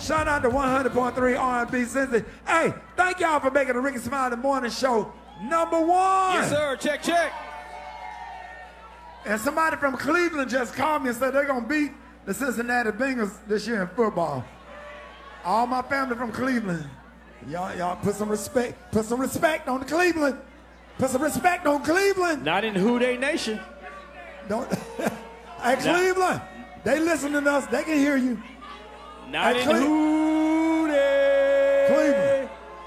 Shout out to 100.3 R&B Cincy. Hey, thank y'all for making the Ricky Smiley Morning Show #1. Yes, sir. Check, check. And somebody from Cleveland just called me and said they're going to beat the Cincinnati Bengals this year in football. All my family from Cleveland. Y'all put some respect on the Cleveland. Put some respect on Cleveland. Not in Who Dey Nation. Don't. Hey, Cleveland, they listening to us. They can hear you. Not in Who Dey. Cleveland.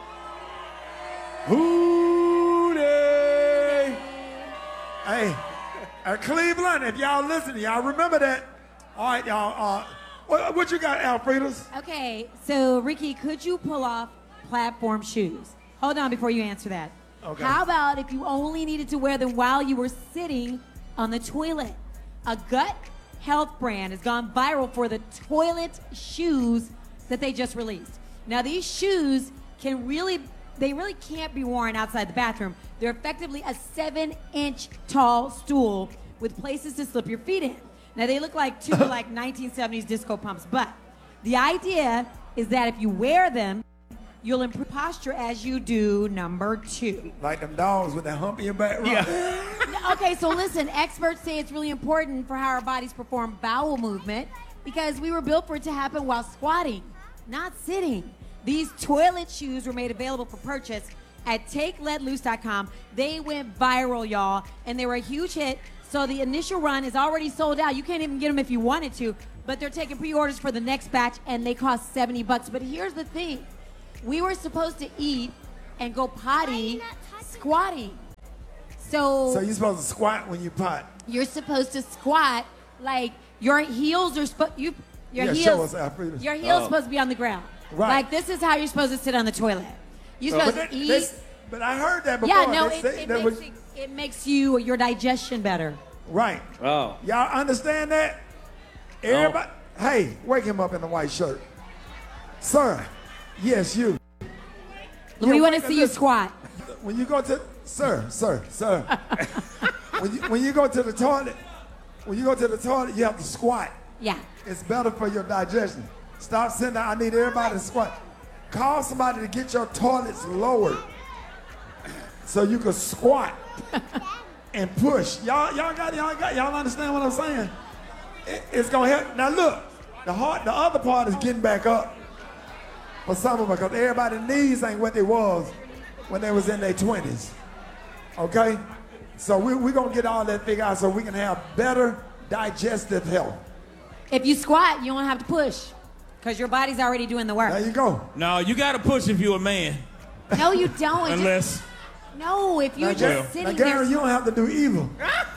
Who Dey. Hey, Cleveland, if y'all listen, y'all remember that. All right, y'all. What you got, Alfredas? Okay, so Ricky, could you pull off platform shoes? Hold on before you answer that. Okay. How about if you only needed to wear them while you were sitting on the toilet? A gut health brand has gone viral for the toilet shoes that they just released. Now these shoes really can't be worn outside the bathroom. They're effectively a 7-inch tall stool with places to slip your feet in. Now they look like two 1970s disco pumps, but the idea is that if you wear them, you'll improve posture as you do number 2. Like them dogs with that hump in your back. Right? Yeah. Okay, so listen, experts say it's really important for how our bodies perform bowel movement because we were built for it to happen while squatting, not sitting. These toilet shoes were made available for purchase at TakeLetLoose.com. They went viral, y'all, and they were a huge hit. So the initial run is already sold out. You can't even get them if you wanted to, but they're taking pre-orders for the next batch, and they cost $70. But here's the thing. We were supposed to eat and go potty squatting. So you're supposed to squat when you pot. You're supposed to squat like your heels are supposed your show us, Alfredas. Your heels supposed to be on the ground. Right. Like this is how you're supposed to sit on the toilet. You're supposed to eat. But I heard that before. Yeah, no, it makes your digestion better. Right. Oh. Y'all understand that? Everybody, hey, wake him up in the white shirt. Sir, yes, you. We want to see you squat. When you go to, sir. when you go to the toilet, you have to squat. Yeah. It's better for your digestion. Stop sitting there. I need everybody to squat. Call somebody to get your toilets lowered so you can squat and push. Y'all understand what I'm saying? It's gonna help. Now look, the other part is getting back up for some of them because everybody's knees ain't what they was when they was in their 20s. Okay? So we're gonna get all that figured out so we can have better digestive health. If you squat, you don't have to push because your body's already doing the work. There you go. No, you gotta push if you're a man. No, you don't. Unless. No, if you're just sitting now, Gary, there. you don't have to do either.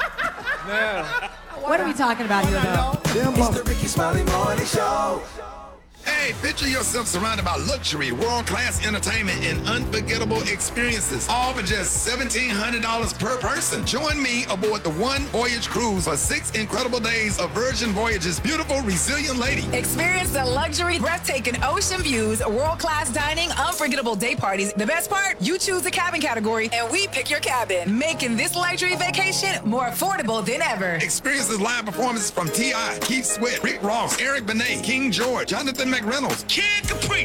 What are we talking about here, though? It's the Ricky Smiley Morning Show. Hey, picture yourself surrounded by luxury, world-class entertainment, and unforgettable experiences, all for just $1,700 per person. Join me aboard the One Voyage Cruise for 6 incredible days of Virgin Voyage's beautiful, resilient lady. Experience the luxury, breathtaking ocean views, world-class dining, unforgettable day parties. The best part, you choose the cabin category, and we pick your cabin, making this luxury vacation more affordable than ever. Experience the live performances from T.I., Keith Sweat, Rick Ross, Eric Benet, King George, Jonathan McReynolds, Kid Capri,